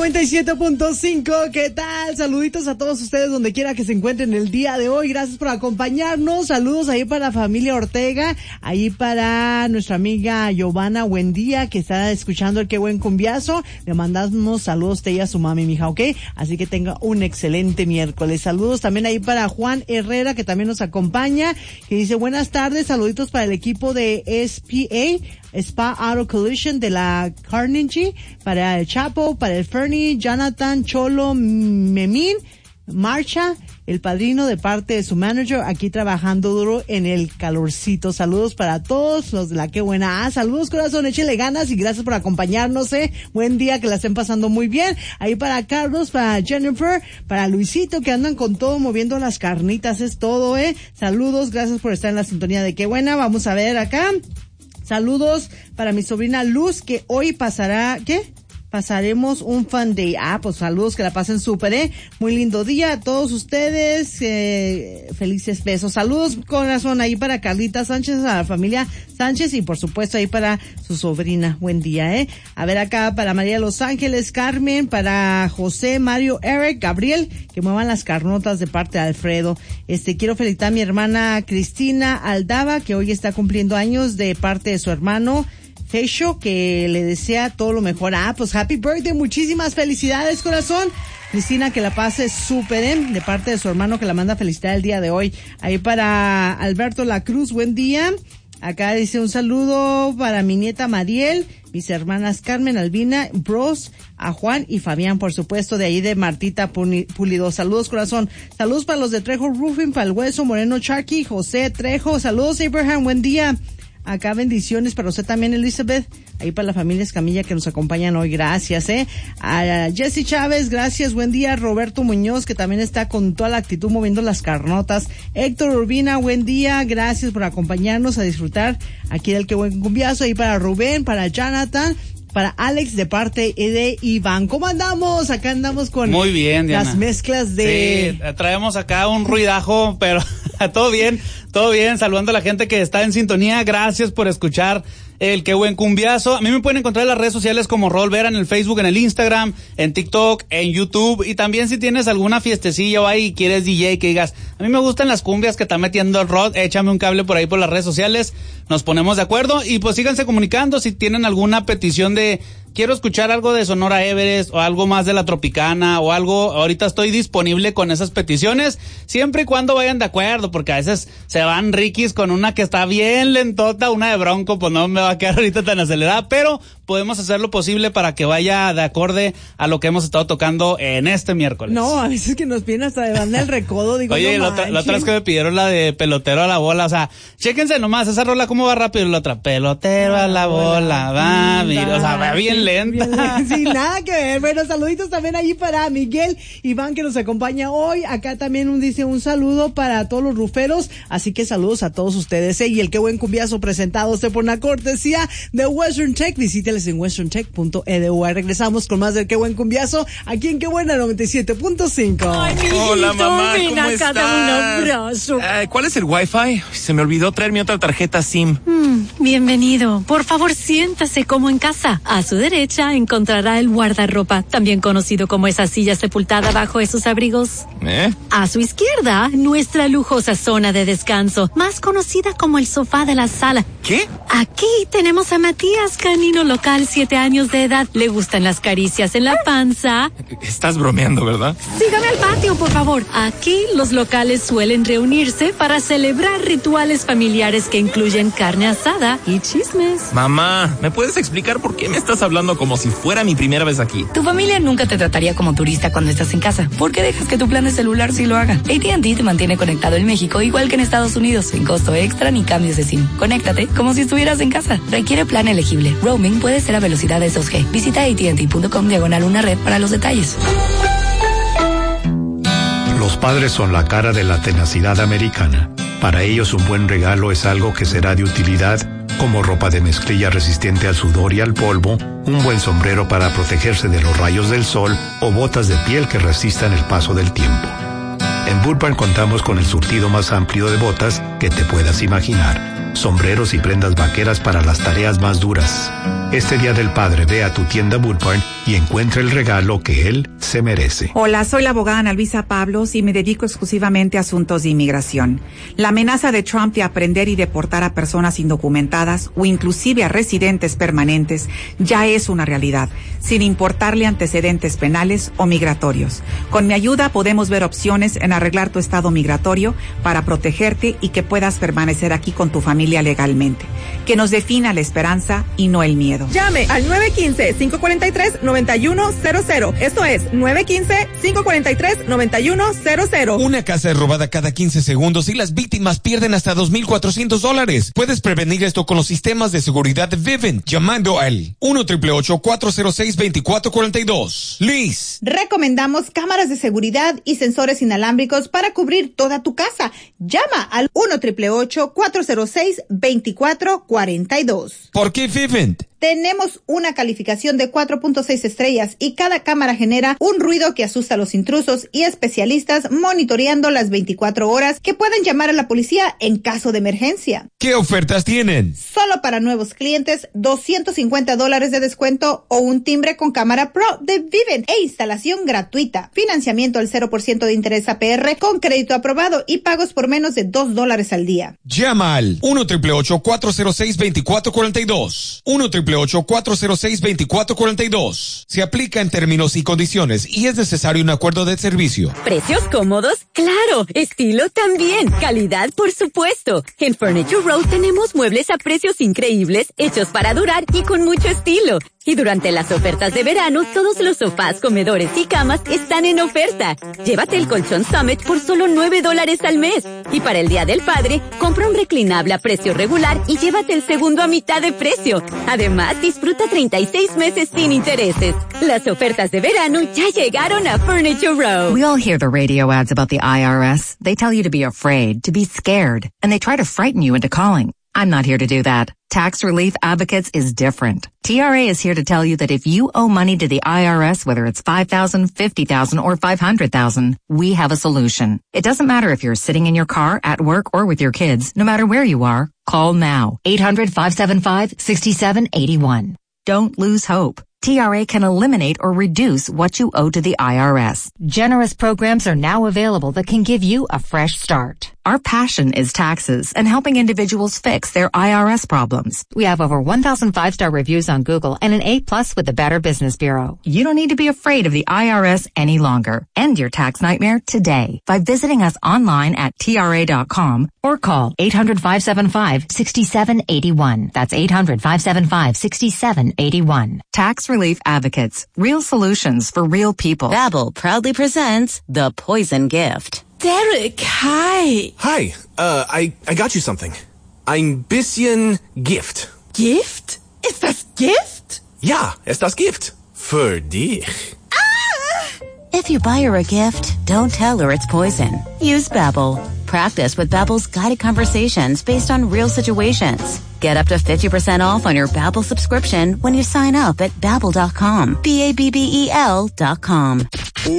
97.5, ¿qué tal? Saluditos a todos ustedes donde quiera que se encuentren el día de hoy. Gracias por acompañarnos. Saludos ahí para la familia Ortega, ahí para nuestra amiga Giovanna Buendía, que está escuchando el Qué Buen Cumbiazo. Le mandamos saludos a ella, a su mami, mija, ¿ok? Así que tenga un excelente miércoles. Saludos también ahí para Juan Herrera, que también nos acompaña, que dice buenas tardes, saluditos para el equipo de Spa Auto Collision de la Carnegie, para el Chapo, para el Fernie, Jonathan, Cholo, Memín, Marcha, el padrino de parte de su manager, aquí trabajando duro en el calorcito. Saludos para todos los de la Qué Buena. Saludos corazón, échele ganas y gracias por acompañarnos, buen día, que la estén pasando muy bien. Ahí para Carlos, para Jennifer, para Luisito, que andan con todo moviendo las carnitas, es todo, Saludos, gracias por estar en la sintonía de Qué Buena. Vamos a ver acá. Saludos para mi sobrina Luz, que hoy pasaremos un fun day. Pues saludos, que la pasen súper, muy lindo día a todos ustedes, felices besos. Saludos corazón ahí para Carlita Sánchez, a la familia Sánchez y por supuesto ahí para su sobrina. Buen día, A ver acá para María Los Ángeles, Carmen, para José, Mario, Eric, Gabriel, que muevan las carnotas de parte de Alfredo. Quiero felicitar a mi hermana Cristina Aldaba, que hoy está cumpliendo años, de parte de su hermano Fecho, que le desea todo lo mejor. Pues happy birthday, muchísimas felicidades, corazón. Cristina, que la pase súper, de parte de su hermano, que la manda felicitar el día de hoy. Ahí para Alberto La Cruz, buen día. Acá dice un saludo para mi nieta Mariel, mis hermanas Carmen, Albina, Bros, a Juan y Fabián, por supuesto, de ahí de Martita Pulido. Saludos, corazón. Saludos para los de Trejo Roofing, para el Hueso, Moreno Charqui, José Trejo. Saludos, Abraham, buen día. Acá bendiciones para usted también, Elizabeth. Ahí para la familia Escamilla que nos acompañan hoy. Gracias, A Jessy Chávez, gracias, buen día. Roberto Muñoz, que también está con toda la actitud moviendo las carnotas. Héctor Urbina, buen día. Gracias por acompañarnos a disfrutar aquí del Qué Buen Cumbiazo. Ahí para Rubén, para Jonathan, para Alex, de parte de Iván. ¿Cómo andamos? Acá andamos con muy bien, Diana. Las mezclas de... Sí, traemos acá un ruidajo, pero todo bien. Saludando a la gente que está en sintonía. Gracias por escuchar el Qué Buen Cumbiazo. A mí me pueden encontrar en las redes sociales como Rol Vera, en el Facebook, en el Instagram, en TikTok, en YouTube. Y también si tienes alguna fiestecilla o ahí quieres DJ, que digas, a mí me gustan las cumbias que está metiendo el Rod, échame un cable por ahí por las redes sociales. Nos ponemos de acuerdo y pues síganse comunicando si tienen alguna petición de quiero escuchar algo de Sonora Everest o algo más de la Tropicana o algo. Ahorita estoy disponible con esas peticiones, siempre y cuando vayan de acuerdo, porque a veces se van riquis con una que está bien lentota, una de Bronco, pues no me va a quedar ahorita tan acelerada, pero podemos hacer lo posible para que vaya de acorde a lo que hemos estado tocando en este miércoles. No, a veces que nos piden hasta de banda el recodo, digo, oye, no la otra vez que me pidieron la de pelotero a la bola, o sea, chéquense nomás, esa rola cómo va rápido, y la otra, pelotero a la bola, va, mira, o sea, va bien lenta. Sí, nada que ver. Bueno, saluditos también ahí para Miguel Iván, que nos acompaña hoy. Acá también dice un saludo para todos los ruferos, así que saludos a todos ustedes, y el Qué Buen Cumbiazo presentado por una cortesía de Western Tech. Visíteles en westerntech.edu. Regresamos con más del Qué Buen Cumbiazo aquí en Qué Buena 97.5. Hola, mamá, ¿cómo estás? Un abrazo. ¿Cuál es el Wi-Fi? Se me olvidó traer mi otra tarjeta SIM. Bienvenido. Por favor, siéntase como en casa. A su derecha encontrará el guardarropa, también conocido como esa silla sepultada bajo esos abrigos. A su izquierda, nuestra lujosa zona de descanso, más conocida como el sofá de la sala. ¿Qué? Aquí tenemos a Matías, canino local, 7 años de edad. Le gustan las caricias en la panza. Estás bromeando, ¿verdad? Sígame al patio, por favor. Aquí los locales suelen reunirse para celebrar rituales familiares que incluyen carne asada y chismes. Mamá, ¿me puedes explicar por qué me estás hablando como si fuera mi primera vez aquí? Tu familia nunca te trataría como turista cuando estás en casa. ¿Por qué dejas que tu plan de celular sí lo haga? AT&T te mantiene conectado en México igual que en Estados Unidos, sin costo extra ni cambios de SIM. Conéctate como si estuvieras en casa. Requiere plan elegible. Roaming puede ser a velocidades 2G. Visita AT&T.com/una red para los detalles. Los padres son la cara de la tenacidad americana. Para ellos un buen regalo es algo que será de utilidad, como ropa de mezclilla resistente al sudor y al polvo, un buen sombrero para protegerse de los rayos del sol o botas de piel que resistan el paso del tiempo. En Burbank contamos con el surtido más amplio de botas que te puedas imaginar. sombreros y prendas vaqueras para las tareas más duras. Este Día del Padre ve a tu tienda Boot Barn y encuentra el regalo que él se merece. Hola, soy la abogada Ana Luisa Pablos y me dedico exclusivamente a asuntos de inmigración. La amenaza de Trump de aprender y deportar a personas indocumentadas o inclusive a residentes permanentes ya es una realidad, sin importarle antecedentes penales o migratorios. Con mi ayuda podemos ver opciones en arreglar tu estado migratorio para protegerte y que puedas permanecer aquí con tu familia legalmente. Que nos defina la esperanza y no el miedo. Llame al 915-543-9100. Esto es 915-543-9100. Una casa es robada cada 15 segundos y las víctimas pierden hasta $2,400. Puedes prevenir esto con los sistemas de seguridad de Vivint llamando al 1-888-406-2442. Liz. Recomendamos cámaras de seguridad y sensores inalámbricos para cubrir toda tu casa. Llama al 1-888-406-2442. ¿Por qué Vivint? Tenemos una calificación de 4.6 estrellas y cada cámara genera un ruido que asusta a los intrusos y especialistas monitoreando las 24 horas que pueden llamar a la policía en caso de emergencia. ¿Qué ofertas tienen? Solo para nuevos clientes, $250 de descuento o un timbre con cámara Pro de Vivint e instalación gratuita. Financiamiento al 0% de interés APR con crédito aprobado y pagos por menos de $2 al día. Llama al 1-888-406-2442. 1-888-406-2442. Se aplica en términos y condiciones y es necesario un acuerdo de servicio. ¿Precios cómodos? ¡Claro! ¿Estilo también? ¿Calidad? Por supuesto. En Furniture Row tenemos muebles a precios increíbles, hechos para durar y con mucho estilo. Y durante las ofertas de verano, todos los sofás, comedores y camas están en oferta. Llévate el colchón Summit por solo $9 al mes. Y para el Día del Padre, compra un reclinable a precio regular y llévate el segundo a mitad de precio. Además, disfruta 36 meses sin intereses. Las ofertas de verano ya llegaron a Furniture Row. We all hear the radio ads about the IRS. They tell you to be afraid, to be scared, and they try to frighten you into calling. I'm not here to do that. Tax Relief Advocates is different. TRA is here to tell you that if you owe money to the IRS, whether it's $5,000, $50,000, or $500,000, we have a solution. It doesn't matter if you're sitting in your car, at work, or with your kids. No matter where you are, call now. 800-575-6781. Don't lose hope. TRA can eliminate or reduce what you owe to the IRS. Generous programs are now available that can give you a fresh start. Our passion is taxes and helping individuals fix their IRS problems. We have over 1,000 5-star reviews on Google and an A+ with the Better Business Bureau. You don't need to be afraid of the IRS any longer. End your tax nightmare today by visiting us online at TRA.com or call 800-575-6781. That's 800-575-6781. Tax Relief Advocates. Real solutions for real people. Babbel proudly presents The Poison Gift. Derek, hi. Hi, I got you something. Ein bisschen Gift. Gift? Ist das Gift? Ja, ist das Gift. Für dich. Ah! If you buy her a gift, don't tell her it's poison. Use Babbel. Practice with Babbel's guided conversations based on real situations. Get up to 50% off on your Babbel subscription when you sign up at Babbel.com. BABBEL.com.